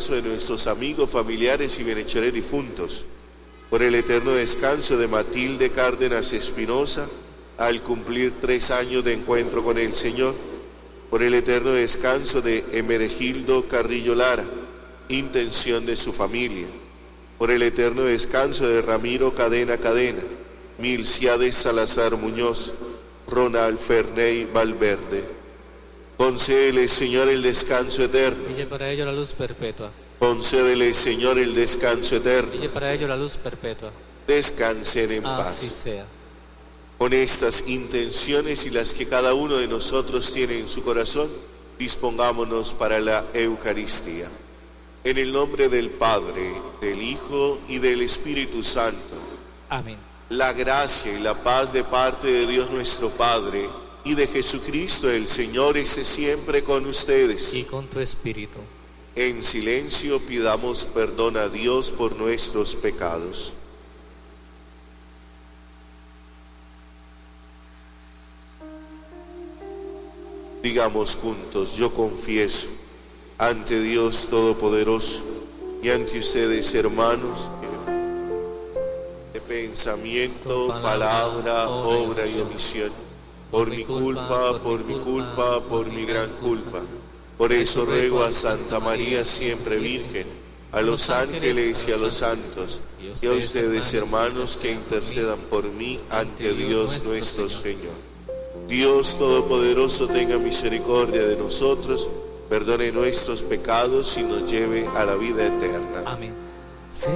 de nuestros amigos, familiares y bienhechores difuntos, por el eterno descanso de Matilde Cárdenas Espinosa, al cumplir 3 años de encuentro con el Señor, por el eterno descanso de Emeregildo Carrillo Lara, intención de su familia, por el eterno descanso de Ramiro Cadena, Milciades Salazar Muñoz, Ronald Ferney Valverde. Concédele, Señor, el descanso eterno. Y para ello la luz perpetua. Concédele, Señor, el descanso eterno. Y para ello la luz perpetua. Descansen en paz. Así sea. Con estas intenciones y las que cada uno de nosotros tiene en su corazón, dispongámonos para la Eucaristía. En el nombre del Padre, del Hijo y del Espíritu Santo. Amén. La gracia y la paz de parte de Dios nuestro Padre y de Jesucristo el Señor esté siempre con ustedes. Y con tu espíritu. En silencio pidamos perdón a Dios por nuestros pecados. Digamos juntos: yo confieso ante Dios Todopoderoso y ante ustedes, hermanos, de pensamiento, palabra, obra y omisión, por mi culpa, por mi gran culpa. Por eso ruego a Santa María siempre Virgen, a los ángeles y a los santos, y a ustedes, hermanos, que intercedan por mí ante Dios nuestro Señor. Dios Todopoderoso tenga misericordia de nosotros, perdone nuestros pecados y nos lleve a la vida eterna. Amén.